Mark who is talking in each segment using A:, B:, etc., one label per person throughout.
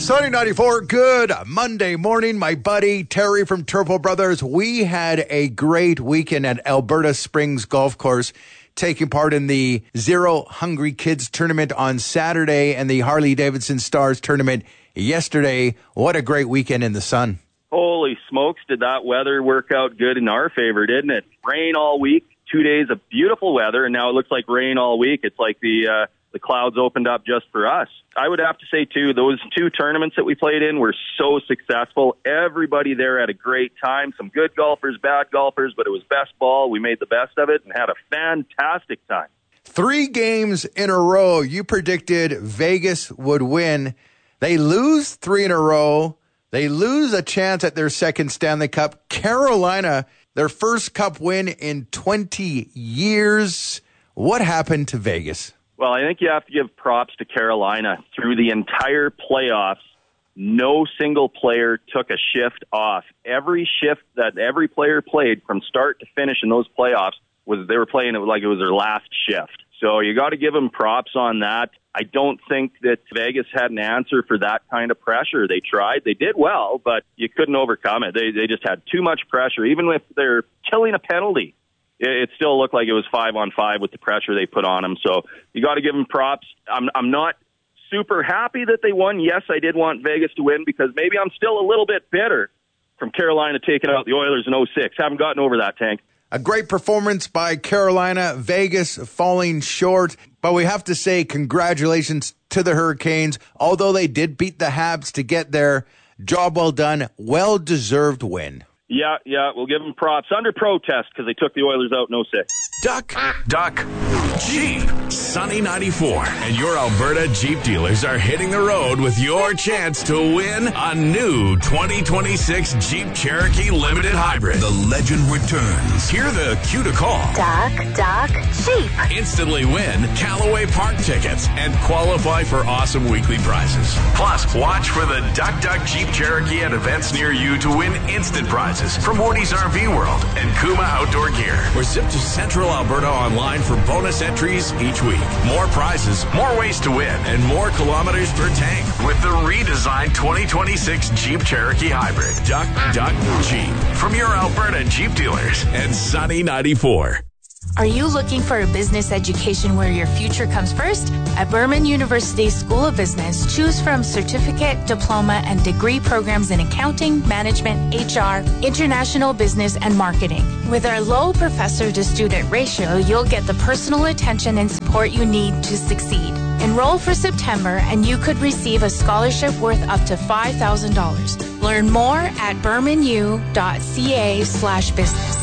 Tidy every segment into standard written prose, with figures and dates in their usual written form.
A: Sunny 94, good Monday morning, my buddy Terry from Turbo Brothers. We had a great weekend at Alberta Springs Golf Course, taking part in the Zero Hungry Kids tournament on Saturday and the Harley-Davidson Stars tournament yesterday. What a great weekend in the sun.
B: Holy smokes, did that weather work out good in our favor, didn't it? Rain all week, 2 days of beautiful weather, and now it looks like rain all week. It's like the clouds opened up just for us. I would have to say, too, those two tournaments that we played in were so successful. Everybody there had a great time. Some good golfers, bad golfers, but it was best ball. We made the best of it and had a fantastic time.
A: 3 games in a row. You predicted Vegas would win. They lose 3 in a row. They lose a chance at their second Stanley Cup. Carolina, their first Cup win in 20 years. What happened to Vegas?
B: Well, I think you have to give props to Carolina. Through the entire playoffs, no single player took a shift off. Every shift that every player played from start to finish in those playoffs, they were playing it like it was their last shift. So you got to give them props on that. I don't think that Vegas had an answer for that kind of pressure. They tried. They did well, but you couldn't overcome it. They just had too much pressure. Even if they're killing a penalty, it still looked like it was 5-on-5 with the pressure they put on them. So you got to give them props. I'm not super happy that they won. Yes, I did want Vegas to win because maybe I'm still a little bit bitter from Carolina taking out the Oilers in 2006. Haven't gotten over that, Tank.
A: A great performance by Carolina, Vegas falling short. But we have to say congratulations to the Hurricanes. Although they did beat the Habs to get there, job well done, well-deserved win.
B: Yeah, we'll give them props. Under protest because they took the Oilers out in 2006.
C: Duck, Jeep, Sunny 94, and your Alberta Jeep dealers are hitting the road with your chance to win a new 2026 Jeep Cherokee Limited Hybrid.
D: The legend returns.
C: Hear the cue to call.
E: Duck, Jeep.
C: Instantly win Callaway Park tickets and qualify for awesome weekly prizes. Plus, watch for the Duck Jeep Cherokee at events near you to win instant prizes from Woody's RV World and Kuma Outdoor Gear. Or zip to Central Alberta online for bonus entries each week. More prizes, more ways to win, and more kilometers per tank with the redesigned 2026 Jeep Cherokee Hybrid. Duck Jeep. From your Alberta Jeep dealers and Sunny 94.
E: Are you looking for a business education where your future comes first? At Berman University School of Business, choose from certificate, diploma, and degree programs in accounting, management, HR, international business, and marketing. With our low professor-to-student ratio, you'll get the personal attention and support you need to succeed. Enroll for September, and you could receive a scholarship worth up to $5,000. Learn more at bermanu.ca/business.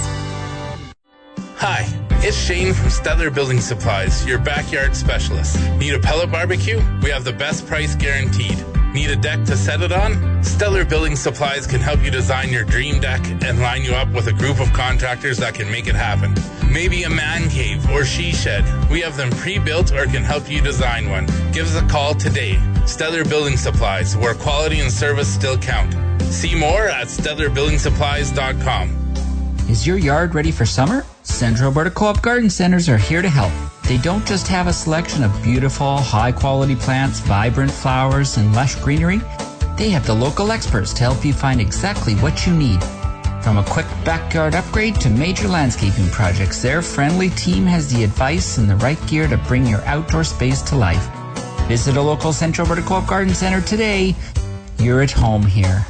F: Hi, it's Shane from Stellar Building Supplies, your backyard specialist. Need a pellet barbecue? We have the best price guaranteed. Need a deck to set it on? Stellar Building Supplies can help you design your dream deck and line you up with a group of contractors that can make it happen. Maybe a man cave or she shed. We have them pre-built or can help you design one. Give us a call today. Stellar Building Supplies, where quality and service still count. See more at stellarbuildingsupplies.com.
G: Is your yard ready for summer? Central Alberta Co-op Garden Centers are here to help. They don't just have a selection of beautiful, high-quality plants, vibrant flowers, and lush greenery. They have the local experts to help you find exactly what you need. From a quick backyard upgrade to major landscaping projects, their friendly team has the advice and the right gear to bring your outdoor space to life. Visit a local Central Alberta Co-op Garden Center today. You're at home here.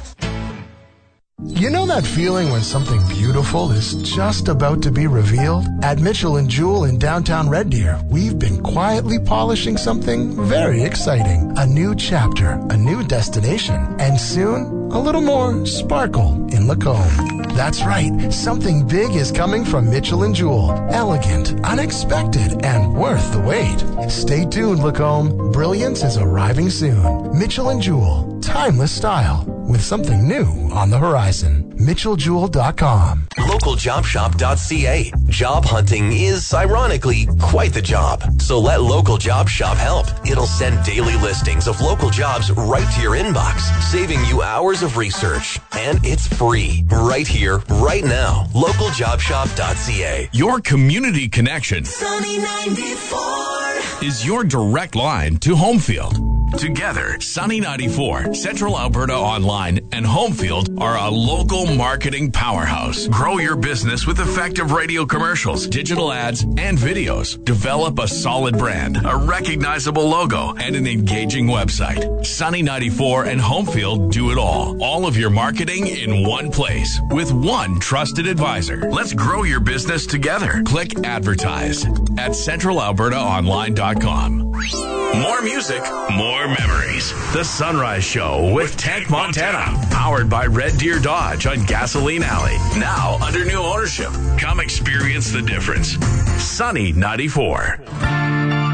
H: You know that feeling when something beautiful is just about to be revealed? At Mitchell & Jewell in downtown Red Deer, we've been quietly polishing something very exciting. A new chapter, a new destination, and soon, a little more sparkle in Lacombe. That's right, something big is coming from Mitchell & Jewell. Elegant, unexpected, and worth the wait. Stay tuned, Lacombe. Brilliance is arriving soon. Mitchell & Jewell, timeless style, with something new on the horizon. MitchellJewell.com.
I: LocalJobShop.ca. Job hunting is, ironically, quite the job. So let Local Job Shop help. It'll send daily listings of local jobs right to your inbox, saving you hours of research. And it's free. Right here, right now. LocalJobShop.ca.
C: Your community connection
D: Sunny 94
C: is your direct line to Homefield. Together, Sunny 94, Central Alberta Online, and Homefield are a local marketing powerhouse. Grow your business with effective radio commercials, digital ads, and videos. Develop a solid brand, a recognizable logo, and an engaging website. Sunny 94 and Homefield do it all. All of your marketing in one place with one trusted advisor. Let's grow your business together. Click advertise at centralalbertaonline.com. More music, more memories. The Sunrise Show with Tank Montana. Powered by Red Deer Dodge on Gasoline Alley. Now under new ownership. Come experience the difference. Sunny 94.